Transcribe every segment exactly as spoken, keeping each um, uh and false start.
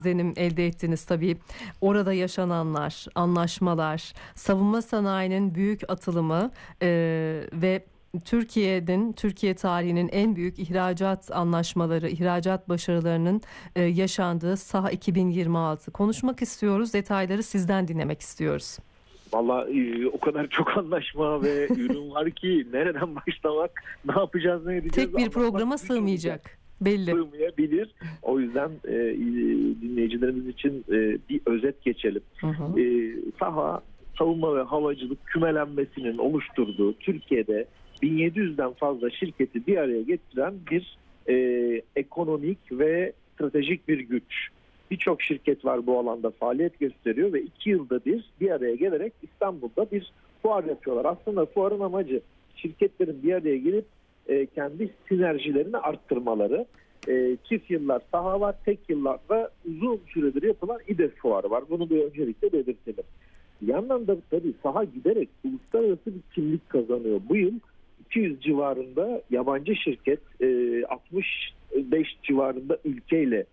izlenim elde ettiniz tabii. Orada yaşananlar, anlaşmalar, savunma sanayinin büyük atılımı e, ve Türkiye'nin, Türkiye tarihinin en büyük ihracat anlaşmaları, ihracat başarılarının e, yaşandığı SAH iki bin yirmi altı. Konuşmak istiyoruz, detayları sizden dinlemek istiyoruz. Vallahi o kadar çok anlaşma ve ürün var ki nereden başlamak, ne yapacağız, ne edeceğiz? Tek bir programa sığmayacak. Belli. Sığmayabilir. O yüzden e, dinleyicilerimiz için e, bir özet geçelim. Hı hı. E, SAHA, savunma ve havacılık kümelenmesinin oluşturduğu Türkiye'de bin yedi yüzden fazla şirketi bir araya getiren bir e, ekonomik ve stratejik bir güç. Birçok şirket var bu alanda faaliyet gösteriyor ve iki yılda bir bir araya gelerek İstanbul'da bir fuar yapıyorlar. Aslında fuarın amacı şirketlerin bir araya gelip e, kendi sinerjilerini arttırmaları. E, çift yıllar SAHA var, tek yıllarda uzun süredir yapılan İDEF fuarı var. Bunu bir öncelikle belirtelim. Bir yandan da tabii SAHA giderek uluslararası bir kimlik kazanıyor. Bu yıl iki yüz civarında yabancı şirket, e, altmış beş civarında ülkeyle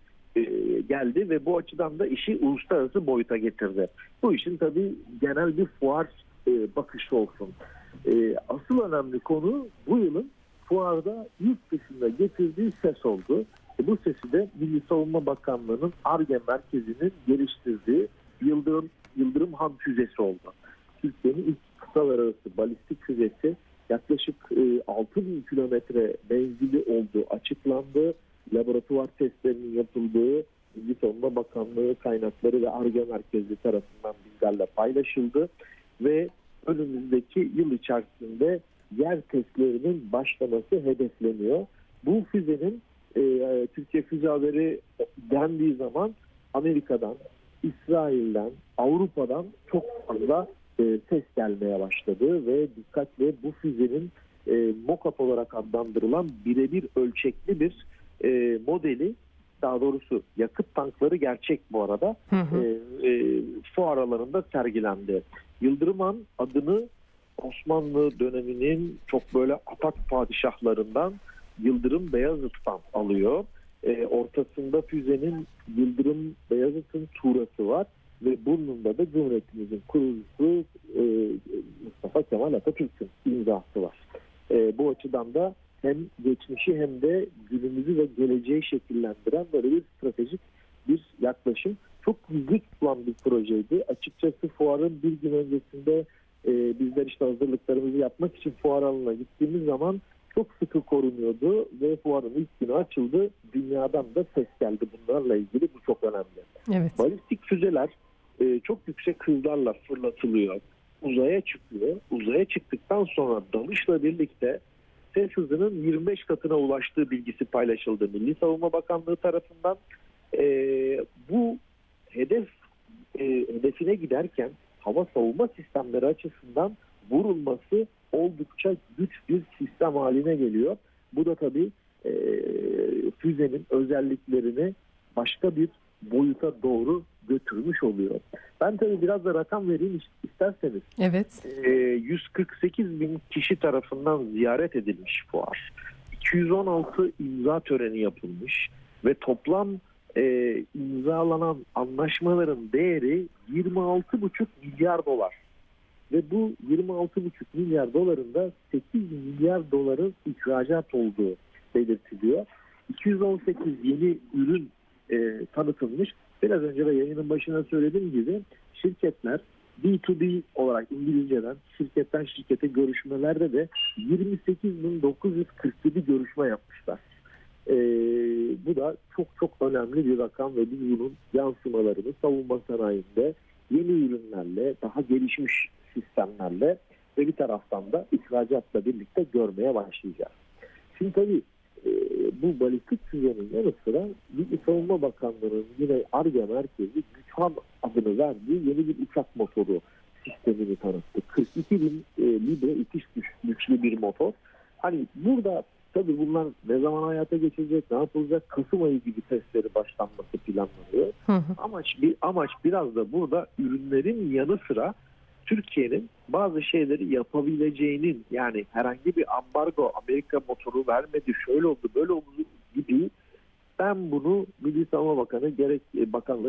geldi ve bu açıdan da işi uluslararası boyuta getirdi. Bu işin tabii genel bir fuar e, bakışı olsun. E, asıl önemli konu bu yılın fuarda yurt dışında getirdiği ses oldu. E, bu sesi de Milli Savunma Bakanlığı'nın Ar-Ge merkezinin geliştirdiği Yıldırım, Yıldırım Han füzesi oldu. Türkiye'nin ilk kıtalar arası balistik füzesi yaklaşık e, altı bin kilometre menzili olduğu açıklandı. Laboratuvar testlerinin yapıldığı Milli Savunma Bakanlığı kaynakları ve Ar-Ge merkezi tarafından bizlerle paylaşıldı ve önümüzdeki yıl içerisinde yer testlerinin başlaması hedefleniyor. Bu füzenin e, Türkiye Füze Haberi dendiği zaman Amerika'dan, İsrail'den, Avrupa'dan çok fazla e, ses gelmeye başladı ve dikkatle bu füzenin e, mock-up olarak adlandırılan birebir ölçekli bir E, modeli, daha doğrusu yakıt tankları gerçek bu arada, hı hı. E, e, fuar alanında sergilendi. Yıldırım Han adını Osmanlı döneminin çok böyle atak padişahlarından Yıldırım Beyazıt'tan alıyor. E, ortasında füzenin Yıldırım Beyazıt'ın tuğrası var ve burnunda da Cumhuriyetimizin kurucusu e, Mustafa Kemal Atatürk'ün imzası var. E, bu açıdan da hem geçmişi hem de günümüzü ve geleceği şekillendiren böyle bir stratejik bir yaklaşım. Çok ilgi tutulan bir projeydi. Açıkçası fuarın bir gün öncesinde e, bizler işte hazırlıklarımızı yapmak için fuar alanına gittiğimiz zaman çok sıkı korunuyordu ve fuarın ilk günü açıldı. Dünyadan da ses geldi bunlarla ilgili. Bu çok önemli. Evet. Balistik füzeler e, çok yüksek hızlarla fırlatılıyor. Uzaya çıkıyor. Uzaya çıktıktan sonra dalışla birlikte ses hızının yirmi beş katına ulaştığı bilgisi paylaşıldı Milli Savunma Bakanlığı tarafından. Ee, bu hedef e, hedefine giderken hava savunma sistemleri açısından vurulması oldukça güç bir sistem haline geliyor. Bu da tabii e, füzenin özelliklerini başka bir boyuta doğru götürmüş oluyor. Ben tabii biraz da rakam vereyim isterseniz. Evet. E, yüz kırk sekiz bin kişi tarafından ziyaret edilmiş fuar. iki yüz on altı imza töreni yapılmış ve toplam e, imzalanan anlaşmaların değeri yirmi altı buçuk milyar dolar. Ve bu yirmi altı buçuk milyar doların da sekiz milyar doların ihracat olduğu belirtiliyor. iki yüz on sekiz yeni ürün e, tanıtılmış. Biraz önce de yayının başına söylediğim gibi şirketler B iki B olarak İngilizceden şirketten şirkete görüşmelerde de yirmi sekiz bin dokuz yüz kırk yedi görüşme yapmışlar. Ee, bu da çok çok önemli bir rakam ve biz bunun yansımalarını savunma sanayinde yeni ürünlerle, daha gelişmiş sistemlerle ve bir taraftan da ihracatla birlikte görmeye başlayacağız. Şimdi tabii e, bu balistik füzenin yanı sıra Milli Savunma Bakanlığı'nın yine Ar-Ge merkezi Güçhan adını verdiği yeni bir uçak motoru sistemini tanıttı. kırk iki bin e, libre itiş güç, güçlü bir motor. Hani burada tabii bunlar ne zaman hayata geçirecek, ne yapılacak? Kasım ayı gibi testleri başlanması planlanıyor. Hı hı. Amaç, bir, amaç biraz da burada ürünlerin yanı sıra Türkiye'nin bazı şeyleri yapabileceğinin, yani herhangi bir ambargo, Amerika motoru vermedi, şöyle oldu, böyle oldu gibi Ben bunu Milli Savunma Bakanı gerek bakanlığı